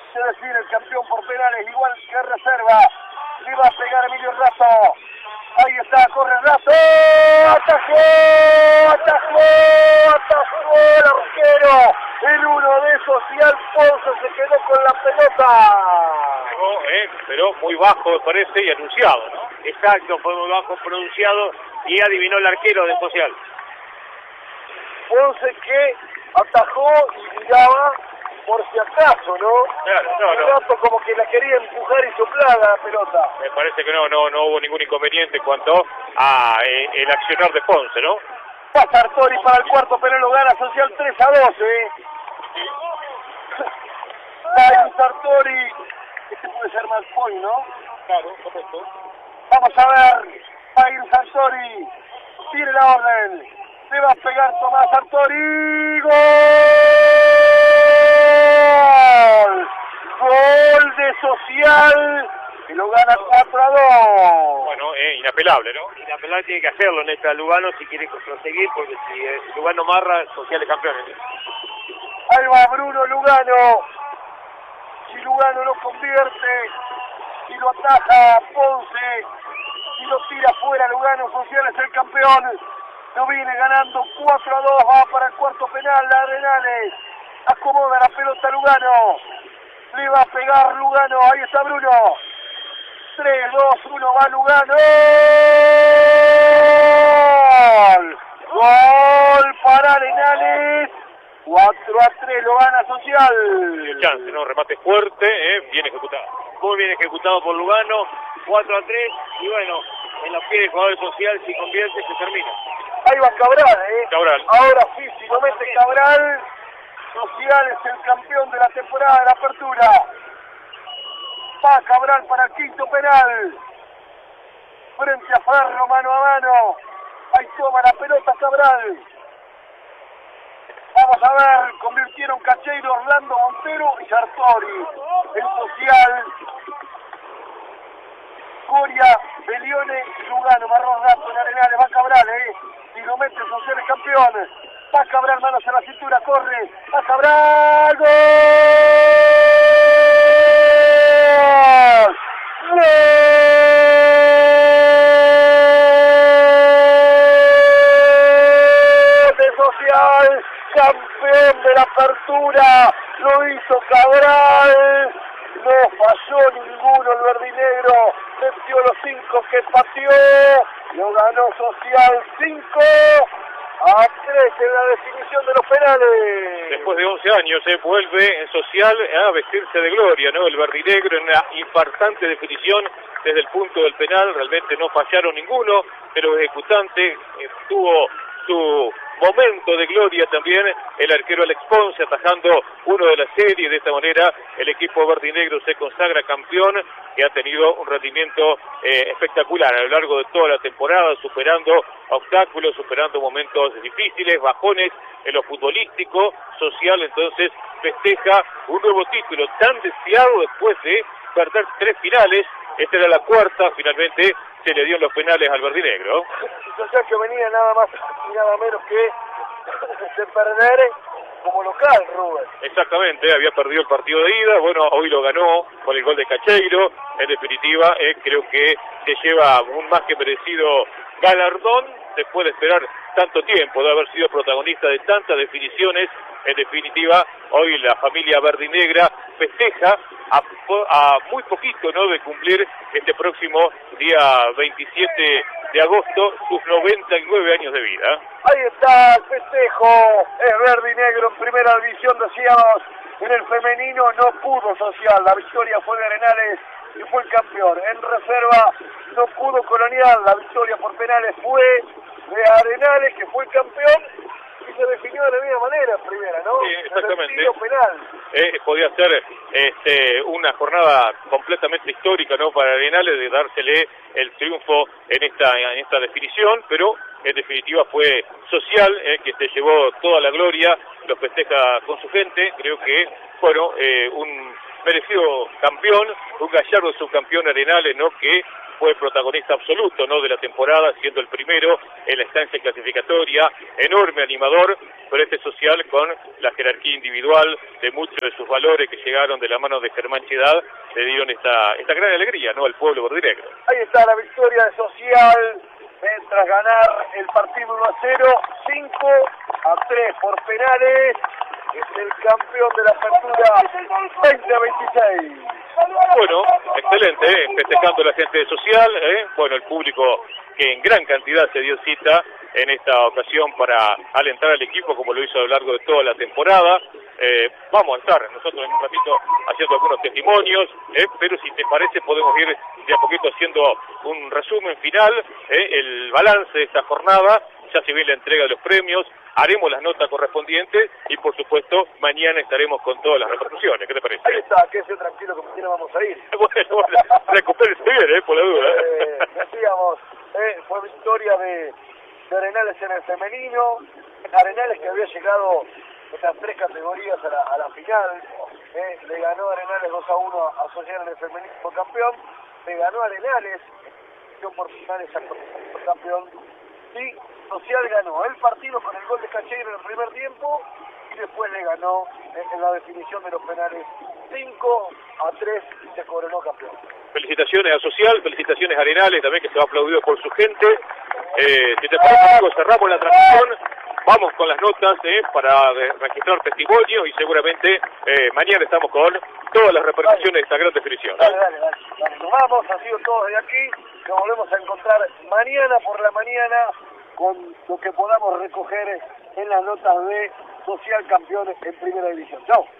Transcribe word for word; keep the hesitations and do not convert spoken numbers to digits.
Se define el campeón por penales, igual que Reserva. Le va a pegar Emilio Rato. Ahí está, corre Rato. ¡Atajó! ¡Atajó! ¡Atajó el arquero! El uno de Social Ponce se quedó con la pelota. Llegó, eh, pero muy bajo me parece y anunciado, ¿no? Exacto, fue muy bajo pronunciado y adivinó el arquero de Social. Ponce que atajó y miraba por si acaso, ¿no? Claro, no, no. Rato como que la quería empujar y soplar a la pelota. Me parece que no, no, no hubo ningún inconveniente en cuanto a eh, el accionar de Ponce, ¿no? Pasa Artori para el cuarto penal, lo gana Social tres a dos, ¿eh? Tyron Sartori. Este puede ser más point, ¿no? Claro, correcto. Vamos a ver. Tyron Sartori. Tire la orden. Le va a pegar Tomás Sartori. ¡Gol! Gol de Social. Y lo gana cuatro a dos. Bueno, eh, inapelable, ¿no? Y la pelota tiene que hacerlo en esta Lugano si quiere proseguir, porque si eh, Lugano marra, Social es campeón. Ahí va Bruno Lugano. Si Lugano no convierte, si lo ataja Ponce, si lo tira fuera Lugano, Social es el campeón. Lo viene ganando cuatro a dos, va para el cuarto penal, la Arenales. Acomoda la pelota Lugano. Le va a pegar Lugano, ahí está Bruno. tres, dos, uno, va Lugano. ¡Gol! Gol para Arenales. cuatro a tres lo gana Social. El chance, ¿no? Remate fuerte, eh, bien ejecutado. Muy bien ejecutado por Lugano, cuatro a tres, y bueno, en los pies del jugador Social, si convierte, se termina. Ahí va Cabral, ¿eh? Cabral. Ahora sí, si lo mete Cabral, Social es el campeón de la temporada de la apertura. Va Cabral para el quinto penal. Frente a Ferro, mano a mano. Ahí toma la pelota Cabral. Vamos a ver, convirtieron Cacheiro, Orlando Montero y Sartori. El Social, Coria, Belione y Lugano, Marrón Rato en Arenales, va Cabral, eh. Y lo mete el Social es campeón. Va Cabral, manos a la cintura, corre. Va Cabral, ¡gol! ¡Gol! De Social, campeón de la apertura, lo hizo Cabral, no falló ninguno el verdinegro, metió los cinco que pateó, lo ganó Social cinco a tres en la definición de los penales. Después de once años se eh, vuelve en Social a vestirse de gloria, ¿no? El verdinegro en una infartante definición desde el punto del penal, realmente no fallaron ninguno, pero el ejecutante eh, tuvo su momento de gloria también el arquero Alex Ponce atajando uno de la serie. De esta manera el equipo verdinegro se consagra campeón, que ha tenido un rendimiento eh, espectacular a lo largo de toda la temporada, superando obstáculos, superando momentos difíciles, bajones en lo futbolístico. Social entonces festeja un nuevo título tan deseado después de perder tres finales. Esta era la cuarta, finalmente se le dio en los penales al verdinegro. Social que venía nada más y nada menos que de perder como local, Rubén. Exactamente, había perdido el partido de ida, bueno, hoy lo ganó con el gol de Cacheiro. En definitiva, eh, creo que se lleva un más que merecido galardón después de esperar tanto tiempo, de haber sido protagonista de tantas definiciones. En definitiva, hoy la familia verdinegra festeja a, a muy poquito, ¿no?, de cumplir este próximo día veintisiete de agosto sus noventa y nueve años de vida. Ahí está el festejo, es verde y negro en primera división, decíamos, en el femenino no pudo Social, la victoria fue de Arenales y fue el campeón. En reserva no pudo Colonial, la victoria por penales fue de Arenales, que fue el campeón, y se definió de la misma manera en primera, ¿no? Sí, exactamente. En el penal. Eh, podía ser este, una jornada completamente histórica, ¿no?, para Arenales, de dársele el triunfo en esta, en esta definición, pero en definitiva fue Social eh, que se llevó toda la gloria, lo festeja con su gente. Creo que, bueno, eh, un merecido campeón, un Gallardo subcampeón Arenales, ¿no? Que fue protagonista absoluto, ¿no? De la temporada, siendo el primero en la estancia clasificatoria, enorme animador, pero este social con la jerarquía individual de muchos de sus valores que llegaron de la mano de Germán Chiedad, le dieron esta, esta gran alegría, ¿no? Al pueblo verdinegro. Ahí está la victoria de Social, eh, tras ganar el partido uno a cero, cinco a tres por penales, es el campeón de la apertura veinte a veintiséis. Bueno, excelente, ¿eh? Festejando la gente de Social, ¿eh? Bueno, el público que en gran cantidad se dio cita en esta ocasión para alentar al equipo como lo hizo a lo largo de toda la temporada. Eh, vamos a estar nosotros en un ratito haciendo algunos testimonios, ¿eh? Pero si te parece podemos ir de a poquito haciendo un resumen final, ¿eh? El balance de esta jornada, ya se viene la entrega de los premios, haremos las notas correspondientes y por supuesto mañana estaremos con todas las repercusiones. ¿Qué te parece? Ahí está, quédese tranquilo que mañana vamos a ir. Bueno, bueno, recupérese bien, ¿eh? Por la duda. Eh, decíamos, eh, fue victoria de, de Arenales en el femenino, Arenales que había llegado en las tres categorías a la, a la final, eh, le ganó Arenales dos a uno a Social en el femenino por campeón, le ganó Arenales, por finales a campeón, y Social ganó el partido con el gol de Cacheiro en el primer tiempo y después le ganó en, en la definición de los penales cinco a tres y se coronó campeón. Felicitaciones a Social, felicitaciones a Arenales también, que se va aplaudido por su gente. Eh, si te parece, amigo, cerramos la transmisión, vamos con las notas eh, para registrar testimonio y seguramente eh, mañana estamos con todas las repercusiones de esta gran definición. Dale, dale, dale, dale. Nos vamos, ha sido todo de aquí, nos volvemos a encontrar mañana por la mañana con lo que podamos recoger en las notas de Social Campeones en Primera División. Chao.